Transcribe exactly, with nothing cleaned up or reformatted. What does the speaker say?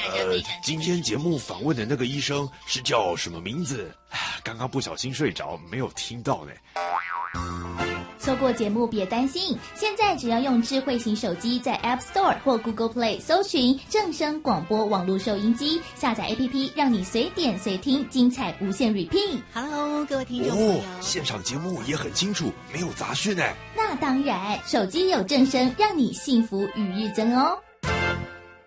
呃，今天节目访问的那个医生是叫什么名字？刚刚不小心睡着，没有听到呢。 错过节目别担心，现在只要用智慧型手机在 App Store 或 Google Play 搜寻正声广播网络收音机，下载 A P P， 让你随点随听，精彩无限 repeat。 Hello， 各位听众朋友， 哦，现场节目也很清楚，没有杂讯呢。 那当然，手机有正声，让你幸福与日增哦。